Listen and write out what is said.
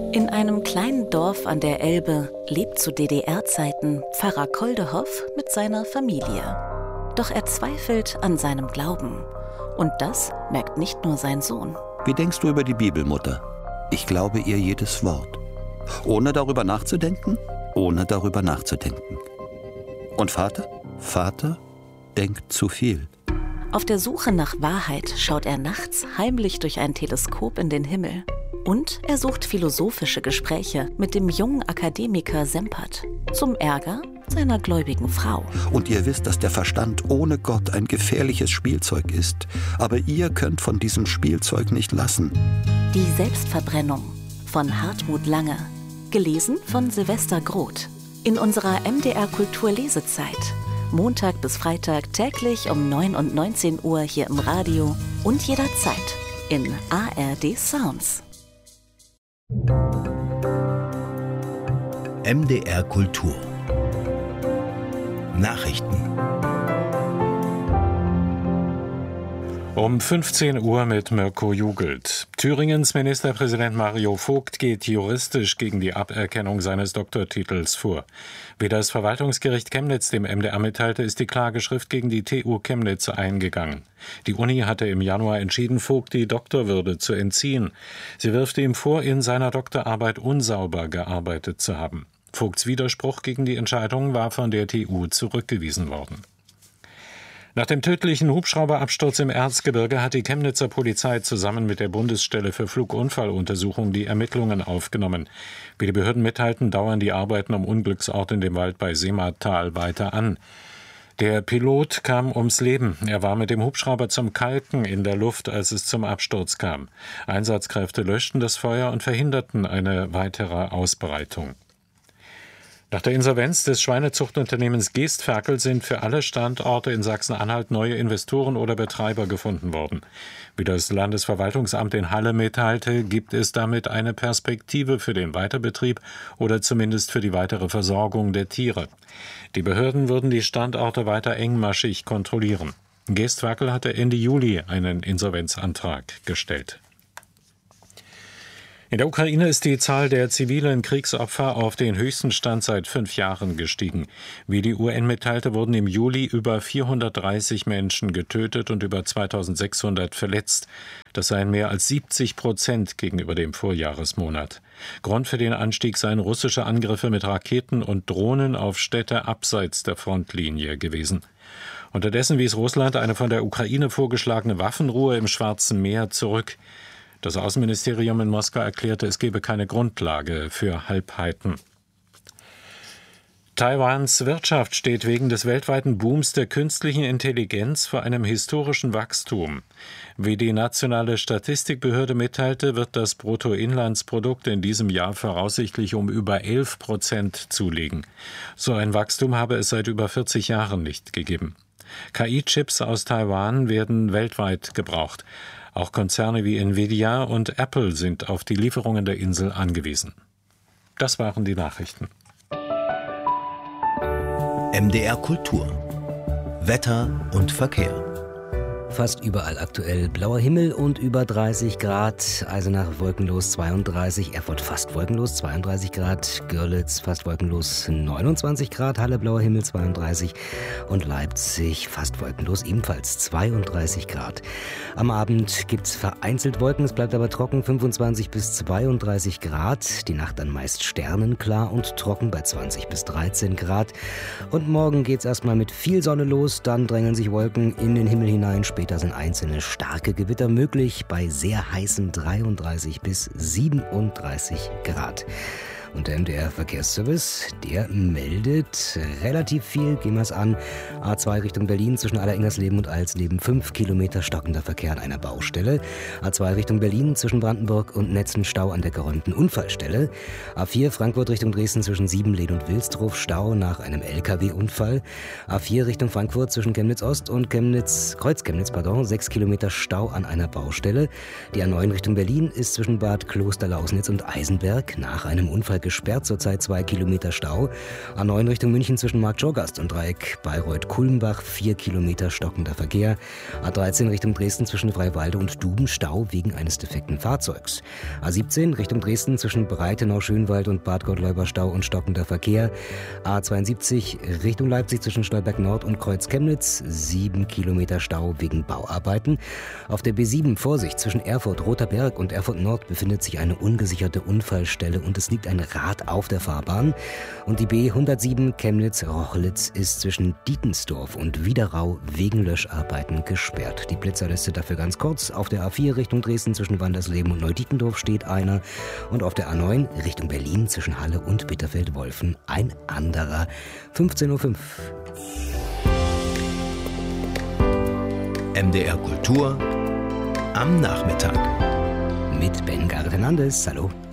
In einem kleinen Dorf an der Elbe lebt zu DDR-Zeiten Pfarrer Koldehoff mit seiner Familie. Doch er zweifelt an seinem Glauben. Und das merkt nicht nur sein Sohn. Wie denkst du über die Bibel, Mutter? Ich glaube ihr jedes Wort. Ohne darüber nachzudenken? Ohne darüber nachzudenken. Und Vater? Vater denkt zu viel. Auf der Suche nach Wahrheit schaut er nachts heimlich durch ein Teleskop in den Himmel. Und er sucht philosophische Gespräche mit dem jungen Akademiker Sempert. Zum Ärger seiner gläubigen Frau. Und ihr wisst, dass der Verstand ohne Gott ein gefährliches Spielzeug ist. Aber ihr könnt von diesem Spielzeug nicht lassen. Die Selbstverbrennung von Hartmut Lange. Gelesen von Silvester Groth. In unserer MDR Kulturlesezeit. Montag bis Freitag täglich um 9 und 19 Uhr hier im Radio und jederzeit in ARD Sounds. MDR Kultur Nachrichten. Um 15 Uhr mit Mirko Jugelt. Thüringens Ministerpräsident Mario Vogt geht juristisch gegen die Aberkennung seines Doktortitels vor. Wie das Verwaltungsgericht Chemnitz dem MDR mitteilte, ist die Klageschrift gegen die TU Chemnitz eingegangen. Die Uni hatte im Januar entschieden, Vogt die Doktorwürde zu entziehen. Sie wirft ihm vor, in seiner Doktorarbeit unsauber gearbeitet zu haben. Vogts Widerspruch gegen die Entscheidung war von der TU zurückgewiesen worden. Nach dem tödlichen Hubschrauberabsturz im Erzgebirge hat die Chemnitzer Polizei zusammen mit der Bundesstelle für Flugunfalluntersuchung die Ermittlungen aufgenommen. Wie die Behörden mitteilten, dauern die Arbeiten am Unglücksort in dem Wald bei Seematal weiter an. Der Pilot kam ums Leben. Er war mit dem Hubschrauber zum Kalken in der Luft, als es zum Absturz kam. Einsatzkräfte löschten das Feuer und verhinderten eine weitere Ausbreitung. Nach der Insolvenz des Schweinezuchtunternehmens Geestferkel sind für alle Standorte in Sachsen-Anhalt neue Investoren oder Betreiber gefunden worden. Wie das Landesverwaltungsamt in Halle mitteilte, gibt es damit eine Perspektive für den Weiterbetrieb oder zumindest für die weitere Versorgung der Tiere. Die Behörden würden die Standorte weiter engmaschig kontrollieren. Geestferkel hatte Ende Juli einen Insolvenzantrag gestellt. In der Ukraine ist die Zahl der zivilen Kriegsopfer auf den höchsten Stand seit 5 Jahren gestiegen. Wie die UN mitteilte, wurden im Juli über 430 Menschen getötet und über 2600 verletzt. Das seien mehr als 70% gegenüber dem Vorjahresmonat. Grund für den Anstieg seien russische Angriffe mit Raketen und Drohnen auf Städte abseits der Frontlinie gewesen. Unterdessen wies Russland eine von der Ukraine vorgeschlagene Waffenruhe im Schwarzen Meer zurück. Das Außenministerium in Moskau erklärte, es gebe keine Grundlage für Halbheiten. Taiwans Wirtschaft steht wegen des weltweiten Booms der künstlichen Intelligenz vor einem historischen Wachstum. Wie die nationale Statistikbehörde mitteilte, wird das Bruttoinlandsprodukt in diesem Jahr voraussichtlich um über 11% zulegen. So ein Wachstum habe es seit über 40 Jahren nicht gegeben. KI-Chips aus Taiwan werden weltweit gebraucht. Auch Konzerne wie Nvidia und Apple sind auf die Lieferungen der Insel angewiesen. Das waren die Nachrichten. MDR Kultur Wetter und Verkehr. Fast überall aktuell blauer Himmel und über 30 Grad. Eisenach wolkenlos 32, Erfurt fast wolkenlos 32 Grad, Görlitz fast wolkenlos 29 Grad, Halle blauer Himmel 32 und Leipzig fast wolkenlos ebenfalls 32 Grad. Am Abend gibt's vereinzelt Wolken, es bleibt aber trocken, 25 bis 32 Grad. Die Nacht dann meist sternenklar und trocken bei 20 bis 13 Grad. Und morgen geht's erstmal mit viel Sonne los, dann drängeln sich Wolken in den Himmel hinein. Später sind einzelne starke Gewitter möglich bei sehr heißen 33 bis 37 Grad. Und der MDR Verkehrsservice, der meldet relativ viel, gehen wir es an. A2 Richtung Berlin zwischen Alleringersleben und Alsleben 5 Kilometer stockender Verkehr an einer Baustelle. A2 Richtung Berlin zwischen Brandenburg und Netzen Stau an der geräumten Unfallstelle. A4 Frankfurt Richtung Dresden zwischen Siebenlehn und Wilsdruf Stau nach einem LKW-Unfall. A4 Richtung Frankfurt zwischen Chemnitz Ost und Kreuz Chemnitz, 6 Kilometer Stau an einer Baustelle. Die A9 Richtung Berlin ist zwischen Bad Klosterlausnitz und Eisenberg nach einem Unfall gesperrt, zurzeit 2 Kilometer Stau. A9 Richtung München zwischen Marktschorgast und Dreieck Bayreuth-Kulmbach 4 Kilometer stockender Verkehr. A13 Richtung Dresden zwischen Freiwalde und Duben Stau wegen eines defekten Fahrzeugs. A17 Richtung Dresden zwischen Breitenau-Schönwald und Bad Gottleuber Stau und stockender Verkehr. A72 Richtung Leipzig zwischen Stolberg Nord und Kreuz Chemnitz 7 Kilometer Stau wegen Bauarbeiten. Auf der B7 Vorsicht zwischen Erfurt, Roter Berg und Erfurt Nord befindet sich eine ungesicherte Unfallstelle und es liegt ein Rad auf der Fahrbahn. Und die B107 Chemnitz-Rochlitz ist zwischen Dietensdorf und Wiederau wegen Löscharbeiten gesperrt. Die Blitzerliste dafür ganz kurz. Auf der A4 Richtung Dresden zwischen Wandersleben und Neudietendorf steht einer. Und auf der A9 Richtung Berlin zwischen Halle und Bitterfeld-Wolfen ein anderer. 15:05 Uhr. MDR Kultur am Nachmittag. Mit Ben Gartenandes. Hallo.